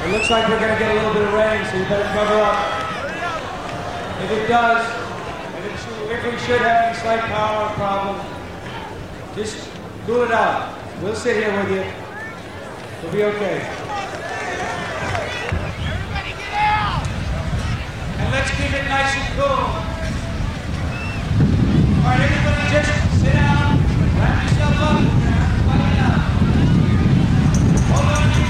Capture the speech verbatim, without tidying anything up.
It looks like we're going to get a little bit of rain, so you better cover up. If it does, if, it should, if we should have any slight power problem, just cool it out. We'll sit here with you. We'll be okay. Everybody get out! And let's keep it nice and cool. All right, everybody just sit down, wrap yourself up, everybody down. Hold on to your